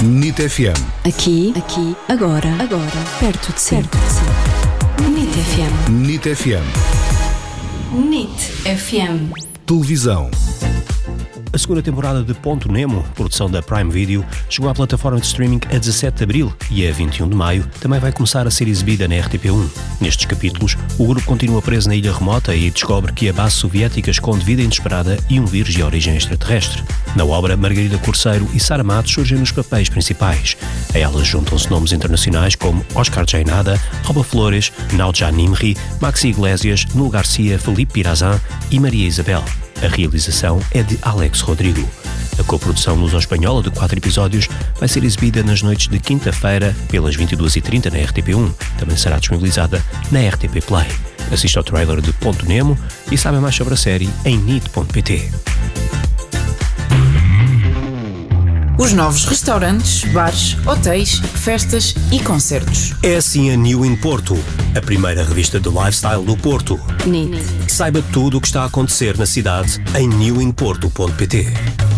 NIT FM. Aqui, agora, perto de si. NIT FM. NIT FM. NIT FM. Televisão. A segunda temporada de Ponto Nemo, produção da Prime Video, chegou à plataforma de streaming a 17 de abril e a 21 de maio também vai começar a ser exibida na RTP1. Nestes capítulos, o grupo continua preso na ilha remota e descobre que a base soviética esconde vida inesperada e um vírus de origem extraterrestre. Na obra, Margarida Corceiro e Sara Matos surgem nos papéis principais. A elas juntam-se nomes internacionais como Oscar Jaenada, Alba Flores, Nadja Nimri, Maxi Iglesias, Nuno Garcia, Felipe Pirazan e Maria Isabel. A realização é de Alex Rodrigo. A coprodução luso-espanhola de 4 episódios vai ser exibida nas noites de quinta-feira pelas 22h30 na RTP1. Também será disponibilizada na RTP Play. Assista ao trailer de Ponto Nemo e saiba mais sobre a série em nit.pt. Os novos restaurantes, bares, hotéis, festas e concertos. É assim a New in Porto, a primeira revista de lifestyle do Porto. NIT. Saiba tudo o que está a acontecer na cidade em newinporto.pt.